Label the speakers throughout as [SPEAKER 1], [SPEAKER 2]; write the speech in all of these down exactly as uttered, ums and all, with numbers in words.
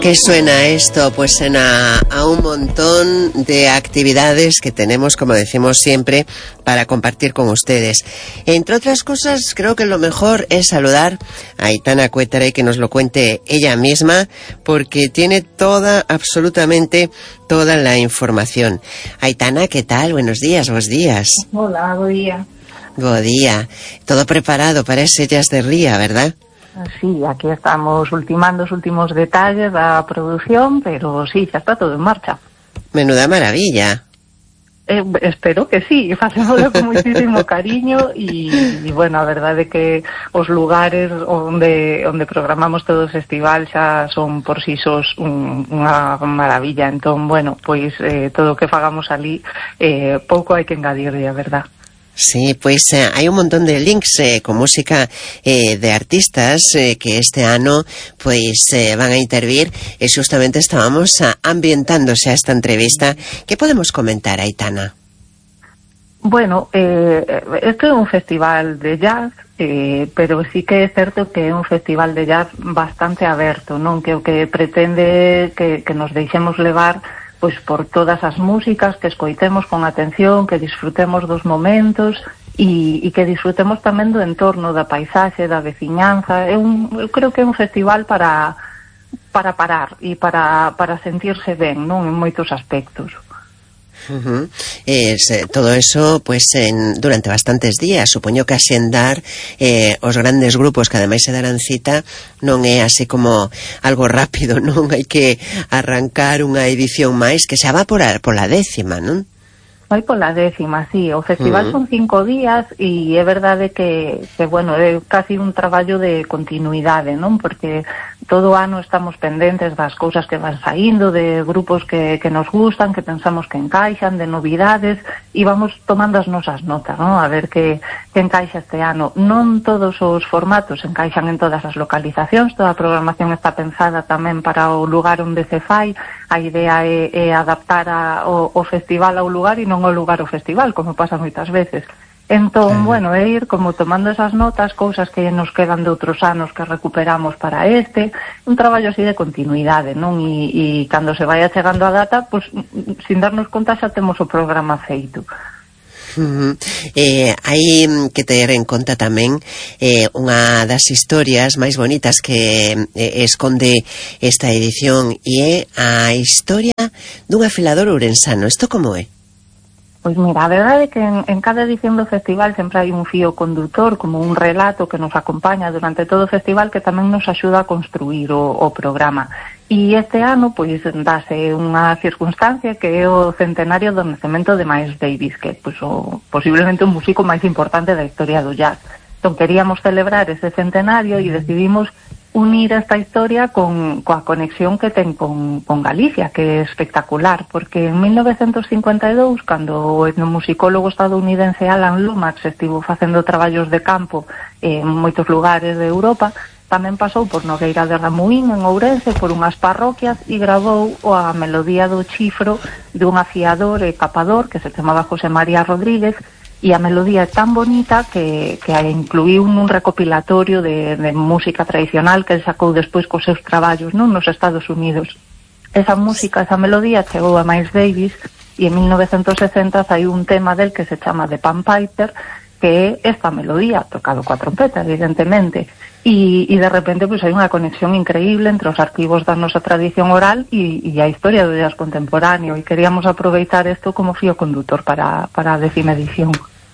[SPEAKER 1] qué suena esto? Pues suena a un montón de actividades que tenemos, como decimos siempre, para compartir con ustedes. Entre otras cosas, creo que lo mejor es saludar a Aitana Cuétara y que nos lo cuente ella misma, porque tiene toda, absolutamente toda la información. Aitana, ¿qué tal? Buenos días, buenos días.
[SPEAKER 2] Hola, buen día.
[SPEAKER 1] Buen día. Todo preparado para ese Jazz de Ría, ¿verdad?
[SPEAKER 2] Sí, aquí estamos ultimando os últimos detalles da produción, pero sí, xa está todo en marcha.
[SPEAKER 1] Menuda maravilla.
[SPEAKER 2] Eh, espero que sí, facémoslo con muchísimo cariño e, e, bueno, a verdade é que os lugares onde onde programamos todo o festival xa son por si sós un, unha maravilla. Entón, bueno, pois eh, todo o que fagamos ali eh, pouco hai que engadirlle, a verdad.
[SPEAKER 1] Sí, pues eh, hay un montón de links eh, con música eh, de artistas eh, que este año pues eh, van a intervir y justamente estábamos uh, ambientándose a esta entrevista. ¿Qué podemos comentar, Aitana?
[SPEAKER 2] Bueno, eh, este é un festival de jazz, eh, pero sí que é certo que é un festival de jazz bastante aberto, non? Que o que pretende que, que nos deixemos levar pois por todas as músicas, que escoitemos con atención, que disfrutemos dos momentos e, e que disfrutemos tamén do entorno, da paisaxe, da veciñanza. É un, eu creo que é un festival para para parar e para, para sentirse ben, non? En moitos aspectos.
[SPEAKER 1] Uh-huh. Es, eh, todo eso pues en, durante bastantes días. Supoño que asendar eh, os grandes grupos que ademais se darán cita non é así como algo rápido, non? Hai que arrancar unha edición máis que xa va por a, por la décima, non?
[SPEAKER 2] Vai pola décima, sí. O festival uh-huh. son cinco días e é verdade que, que, bueno, é casi un traballo de continuidade, non? Porque todo o ano estamos pendentes das cousas que van saindo, de grupos que, que nos gustan, que pensamos que encaixan, de novidades, e vamos tomando as nosas notas, non? A ver que, que encaixa este ano. Non todos os formatos encaixan en todas as localizacións, toda a programación está pensada tamén para o lugar onde se fai. A idea é, é adaptar a, o, o festival ao lugar e non ao lugar ao festival, como pasa moitas veces. Entón, bueno, é ir como tomando esas notas, cousas que nos quedan de outros anos que recuperamos para este, un traballo así de continuidade, non? E, e cando se vaya chegando a data, pues, sin darnos conta xa temos o programa feito.
[SPEAKER 1] Uh-huh. eh, hai que ter en conta tamén eh, unha das historias máis bonitas que eh, esconde esta edición e é a historia dun afilador ourensano. Isto como é?
[SPEAKER 2] Pois mira, a verdade é que en, en cada edición do festival sempre hai un fío condutor, como un relato que nos acompaña durante todo o festival que tamén nos axuda a construir o, o programa. E este ano, pois, dase unha circunstancia que é o centenario do nacemento de Miles Davis, que é pois, o, posiblemente o músico máis importante da historia do jazz. Entón, queríamos celebrar ese centenario e decidimos unir esta historia con coa conexión que ten con, con Galicia, que é espectacular, porque en mil novecentos cincuenta e dous, cando o etnomusicólogo estadounidense Alan Lomax estivo facendo traballos de campo en moitos lugares de Europa, tamén pasou por Nogueira de Ramuín, en Ourense, por unhas parroquias e gravou a melodía do chifro de un afiador e capador que se chamaba José María Rodríguez. E a melodía é tan bonita que, que a incluíu nun recopilatorio de, de música tradicional que el sacou despois cos seus traballos, non, nos Estados Unidos. Esa música, esa melodía chegou a Miles Davis e en mil novecentos sesenta saiu un tema del que se chama The Pan Piper, que é esta melodía, tocado coa trompeta, evidentemente. E, e de repente pues, hai unha conexión increíble entre os arquivos da nosa tradición oral e, e a historia do jazz contemporáneo, e queríamos aproveitar isto como fío condutor para, para a décima edición.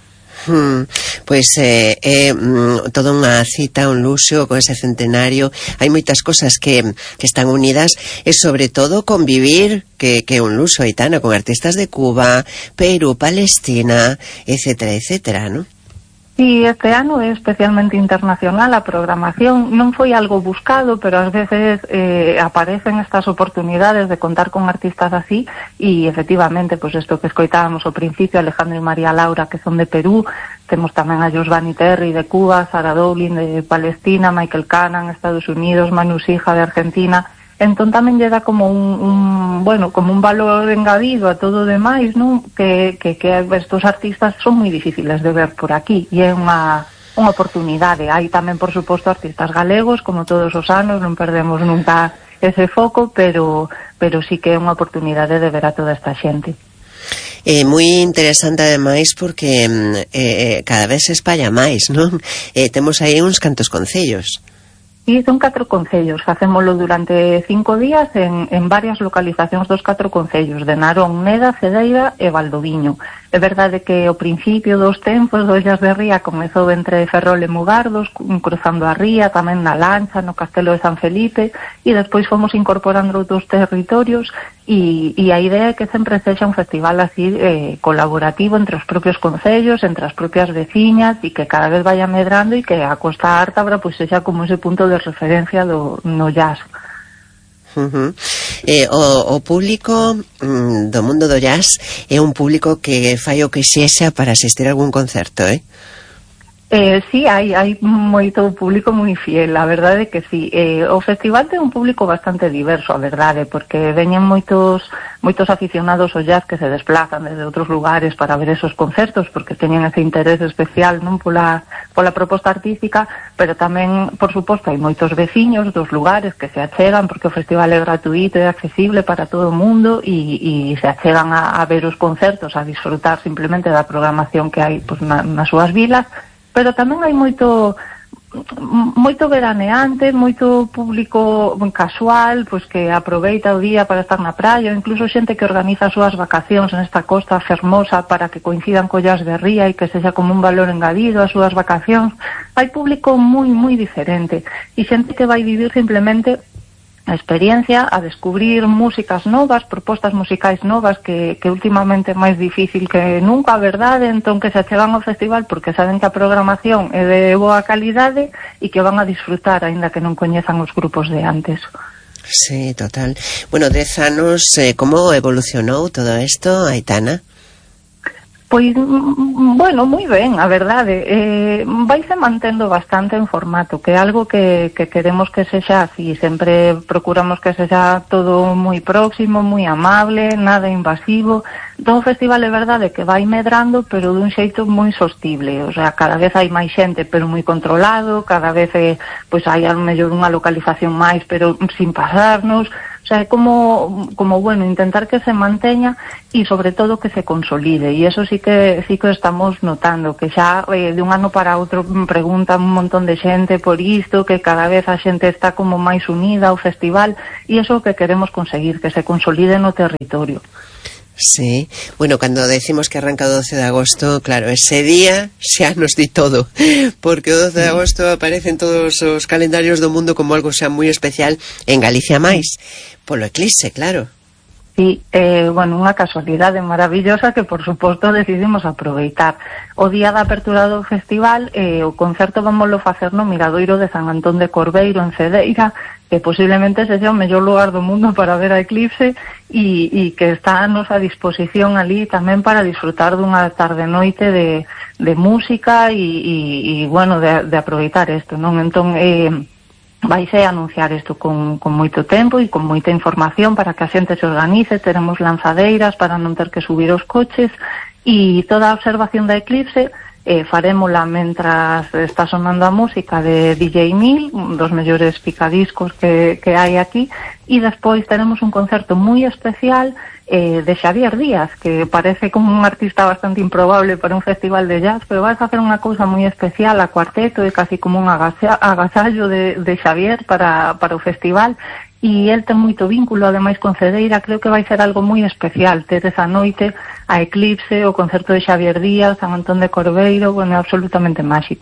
[SPEAKER 1] Hmm, pois é eh, eh, toda unha cita, un luxo con ese centenario. Hai moitas cosas que, que están unidas e sobre todo convivir, que, que é un luxo, Aitana, con artistas de Cuba, Perú, Palestina, etcétera, etcétera, ¿no?
[SPEAKER 2] Sí, este ano é especialmente internacional a programación. Non foi algo buscado, pero ás veces eh, aparecen estas oportunidades de contar con artistas así e efectivamente, pois isto que escoitábamos ao principio, Alejandro e María Laura, que son de Perú, temos tamén a Giovanni Terry de Cuba, Sarah Dowling de Palestina, Michael Cannon, Estados Unidos, Manu Sija de Argentina. Entón tamén lle dá como un, un bueno, como un valor engadido a todo o demais, non? Que, que, que estos artistas son moi difíciles de ver por aquí e é unha, unha oportunidade. Hai tamén, por suposto, artistas galegos, como todos os anos, non perdemos nunca ese foco, pero pero sí que é unha oportunidade de ver a toda esta xente.
[SPEAKER 1] Eh, moi interesante ademais porque eh, cada vez se espalla máis, non? Eh, temos aí uns cantos concellos.
[SPEAKER 2] Sí, son catro concellos, facémolo durante cinco días en, en varias localizacións dos catro concellos, de Narón, Neda, Cedeira e Valdoviño. É verdade que o principio dos tempos do Ollas de Ría comezou entre Ferrol e Mugardos, cruzando a ría, tamén na Lancha, no Castelo de San Felipe, e despois fomos incorporando outros territorios, e, e a idea é que sempre sexa un festival así eh, colaborativo entre os propios concellos, entre as propias veciñas, e que cada vez vaya medrando e que a Costa Ártabra pois sexa como ese punto de referencia do, no jazz.
[SPEAKER 1] Uh-huh. eh, o, o público mm, do mundo do jazz é un público que fai o que sexa para asistir a algún concerto, eh?
[SPEAKER 2] Eh, sí, hai, hai moito público moi fiel, a verdade é que sí. Eh, o festival ten un público bastante diverso, a verdade, porque veñen moitos moitos aficionados ao jazz que se desplazan desde outros lugares para ver esos concertos, porque teñen ese interés especial non pola, pola proposta artística, pero tamén, por suposto, hai moitos veciños dos lugares que se achegan, porque o festival é gratuito e accesible para todo o mundo, e, e se achegan a, a ver os concertos, a disfrutar simplemente da programación que hai pues, na, nas súas vilas. Pero tamén hai moito moito veraneante, moito público casual, pois que aproveita o día para estar na praia, incluso xente que organiza as súas vacacións nesta costa fermosa para que coincidan collas de ría e que sexa como un valor engadido ás súas vacacións. Hai público moi, moi diferente e xente que vai vivir simplemente a experiencia, a descubrir músicas novas, propostas musicais novas que, que últimamente é máis difícil que nunca, a verdade, entón que se achegan ao festival porque saben que a programación é de boa calidade e que van a disfrutar aínda que non coñezan os grupos de antes.
[SPEAKER 1] Sí, total. Bueno, dez anos, eh, como evolucionou todo isto, Aitana?
[SPEAKER 2] Pois, bueno, moi ben, a verdade. Eh, vaise mantendo bastante en formato, que é algo que, que queremos que sexa así. Sempre procuramos que sexa todo moi próximo, moi amable, nada invasivo. Entón, o festival é verdade que vai medrando, pero dun xeito moi sostible. O sea, cada vez hai máis xente, pero moi controlado. Cada vez é, pois, hai a mellor unha localización máis, pero sin pasarnos. O sea, é como, como, bueno, intentar que se manteña e, sobre todo, que se consolide. E eso sí que sí que estamos notando, que xa eh, de un ano para outro preguntan un montón de xente por isto, que cada vez a xente está como máis unida ao festival, e eso que queremos conseguir, que se consolide no territorio.
[SPEAKER 1] Sí, bueno, cando decimos que arranca o doce de agosto, claro, ese día xa nos di todo, porque o doce de agosto aparece en todos os calendarios do mundo como algo xa moi especial, en Galicia máis, polo eclipse, claro.
[SPEAKER 2] Sí, eh, bueno, unha casualidade maravillosa que, por suposto, decidimos aproveitar. O día da apertura do festival, eh, o concerto vamoslo facer no Miradoiro de San Antón de Corbeiro, en Cedeira, que posiblemente sexa o mellor lugar do mundo para ver a eclipse e, e que está a nosa disposición ali tamén para disfrutar dunha tarde-noite de, de música e, e, e bueno, de, de aproveitar isto, non? Entón, eh, vaise a anunciar isto con, con moito tempo e con moita información para que a xente se organice. Teremos lanzadeiras para non ter que subir os coches e toda a observación da eclipse eh, farémola mentras está sonando a música de D J Mil, un dos mellores picadiscos que, que hai aquí, e despois teremos un concerto moi especial eh, de Xavier Díaz, que parece como un artista bastante improbable para un festival de jazz, pero vai facer unha cousa moi especial a cuarteto, e casi como un agasallo de, de Xavier para, para o festival, e el ten moito vínculo ademais con Cedeira. Creo que vai ser algo moi especial ter esa noite a eclipse, o concerto de Xavier Díaz, San Antón de Corbeiro, bueno, é absolutamente máxico.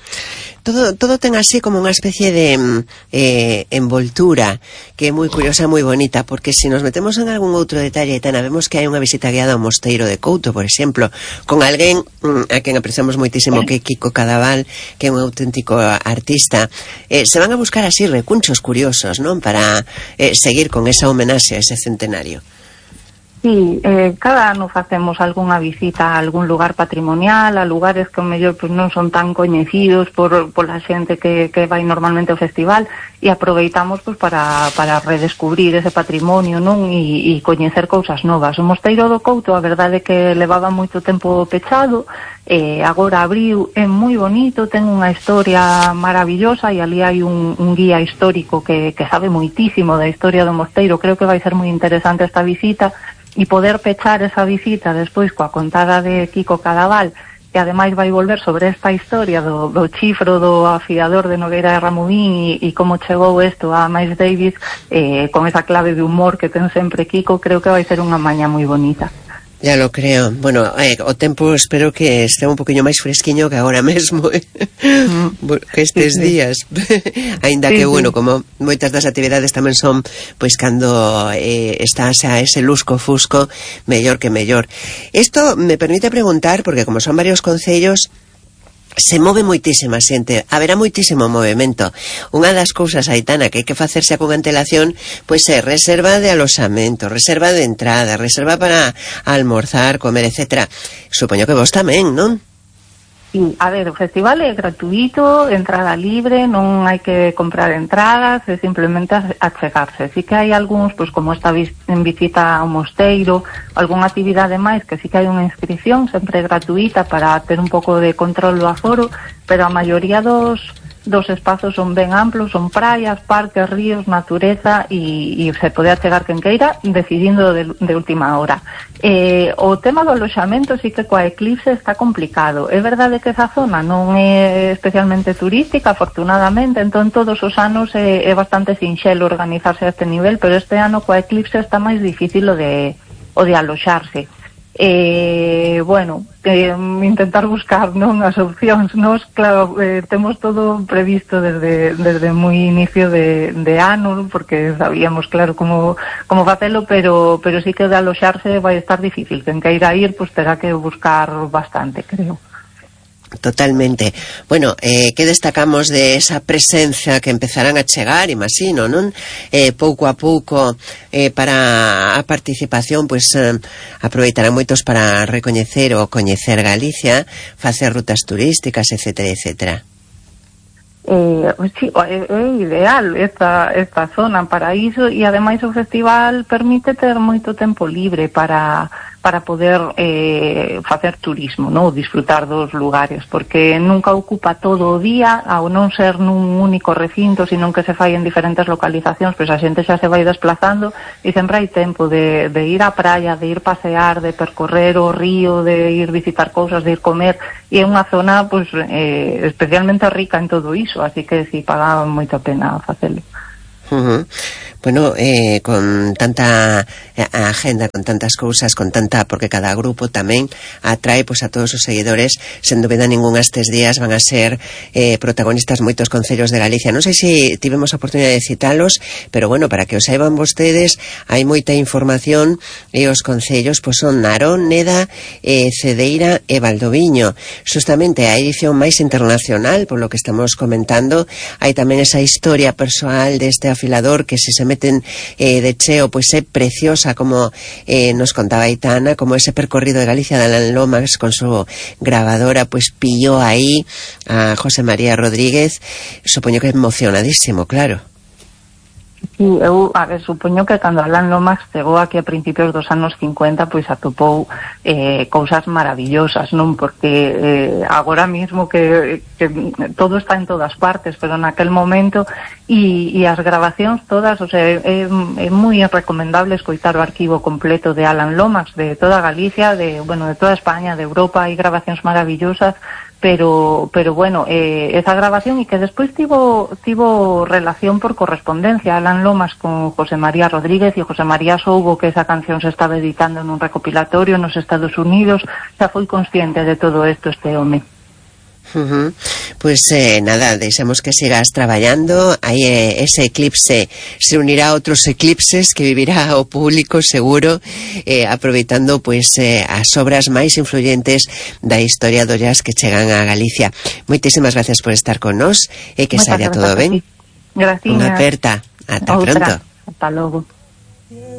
[SPEAKER 1] Todo, todo ten así como unha especie de eh, envoltura que é moi curiosa, moi bonita, porque se nos metemos en algún outro detalle, Aitana, vemos que hai unha visita guiada ao Mosteiro de Couto, por exemplo, con alguén mm, a quen apreciamos moitísimo, que é Kiko Cadaval, que é un auténtico artista. Eh, se van a buscar así recunchos curiosos, non? Para eh, seguir con esa homenaxe a ese centenario.
[SPEAKER 2] Sí, eh, cada ano facemos algunha visita a algún lugar patrimonial, a lugares que o mellor pues, non son tan coñecidos por, por la xente que, que vai normalmente ao festival, e aproveitamos pues, para, para redescubrir ese patrimonio, non? E, e coñecer cousas novas. O Mosteiro do Couto, a verdade é que levaba moito tempo pechado, eh, agora abriu, é moi bonito, ten unha historia maravillosa, e ali hai un, un guía histórico que, que sabe moitísimo da historia do Mosteiro. Creo que vai ser moi interesante esta visita, e poder pechar esa visita despois coa contada de Kiko Cadaval, que ademais vai volver sobre esta historia do, do chifro do afiador de Nogueira de Ramudín e, e como chegou isto a Miles Davis, eh, con esa clave de humor que ten sempre Kiko. Creo que vai ser unha maña moi bonita.
[SPEAKER 1] Ya lo creo. Bueno, eh, o tempo espero que este un poquinho máis fresquiño que agora mesmo, eh? mm. que estes sí, sí. días. Ainda sí, que, bueno, sí. como moitas das actividades tamén son, pois, cando eh, está xa ese lusco fusco, mellor que mellor. Isto me permite preguntar, porque como son varios concellos, se move moitísima xente, haberá moitísimo movimento. Unha das cousas, Aitana, que hai que facerse con antelación, pois é reserva de aloxamento, reserva de entrada, reserva para almorzar, comer, etcétera. Supoño que vos tamén, non?
[SPEAKER 2] Sí, a ver, o festival é gratuito, entrada libre, non hai que comprar entradas, é simplemente achegarse. Sí que hai algúns, pois como esta en visita ao mosteiro, algunha actividade máis que sí que hai unha inscripción, sempre gratuita, para ter un pouco de control do aforo, pero a maioría dos dos espazos son ben amplos, son praias, parques, ríos, natureza, e, e se pode achegar quen queira, decidindo de, de última hora. Eh, o tema do aloxamento sí que coa eclipse está complicado. É verdade que esa zona non é especialmente turística, afortunadamente, entón todos os anos é, é bastante sinxelo organizarse a este nivel, pero este ano coa eclipse está máis difícil o de, o de aloxarse. Eh, bueno, eh, intentar buscar non as opcións. Nos, claro, eh, temos todo previsto desde desde moi inicio de, de ano, porque sabíamos claro como como facelo, pero pero sí que de aloxarse vai estar difícil. Quen queira ir, pues terá que buscar bastante, creo.
[SPEAKER 1] Totalmente. Bueno, eh, que destacamos de esa presencia que empezarán a chegar, imagino, non? Eh, pouco a pouco eh, para a participación, pois pues, eh, aproveitarán moitos para recoñecer ou coñecer Galicia, facer rutas turísticas, etcétera, etcétera.
[SPEAKER 2] Eh, sí, é, é ideal esta, esta zona para iso, e ademais o festival permite ter moito tempo libre para para poder eh, facer turismo, no? Disfrutar dos lugares, porque nunca ocupa todo o día, ao non ser nun único recinto, sino que se fai en diferentes localizacións, pois a xente xa se vai desplazando e sempre hai tempo de, de ir á praia, de ir pasear, de percorrer o río, de ir visitar cousas, de ir comer, e é unha zona pois, eh, especialmente rica en todo iso, así que si paga moita pena facelo.
[SPEAKER 1] Uh-huh. Bueno, eh, con tanta eh, agenda, con tantas cousas, con tanta, porque cada grupo tamén atrae pues, a todos os seguidores, sen dúbida ninguna estes días van a ser eh, protagonistas moitos concellos de Galicia. Non sei se tivemos a oportunidade de citalos, pero bueno, para que os saiban vostedes, hai moita información, e os concellos pues, son Narón, Neda, eh, Cedeira e Valdoviño. Justamente a edición máis internacional, por lo que estamos comentando, hai tamén esa historia persoal deste afilador que se se meten eh, de cheo, pois pues, é preciosa, como eh, nos contaba Aitana, como ese percorrido de Galicia de Alan Lomax con su grabadora, pues pilló aí a José María Rodríguez. Supoño que é emocionadísimo, claro.
[SPEAKER 2] Sí, eu, a ver, supoño que cando Alan Lomax chegou aquí a principios dos anos cincuenta, pois atopou eh, cousas maravillosas, non? Porque eh, agora mismo que, que todo está en todas partes, pero naquel momento e, e as grabacións todas, o sea, é, é moi recomendable escoitar o arquivo completo de Alan Lomax, de toda Galicia, de, bueno, de toda España, de Europa, hai grabacións maravillosas, pero pero bueno, eh, esa grabación, e que despois tivo tivo relación por correspondencia Alan Lomax con José María Rodríguez, e José María soubo que esa canción se estaba editando nun recopilatorio nos Estados Unidos, xa foi consciente de todo isto este home.
[SPEAKER 1] Uh-huh. Pues eh, nada, deixamos que sigas traballando. Aí eh, ese eclipse se unirá a outros eclipses que vivirá o público seguro, eh, aproveitando pues eh, as obras máis influyentes da historia do jazz que chegan a Galicia. Moitísimas gracias por estar con nós e que saia todo ben.
[SPEAKER 2] Gracias.
[SPEAKER 1] Unha aperta. Ata
[SPEAKER 2] Outra.
[SPEAKER 1] pronto.
[SPEAKER 2] Hasta logo.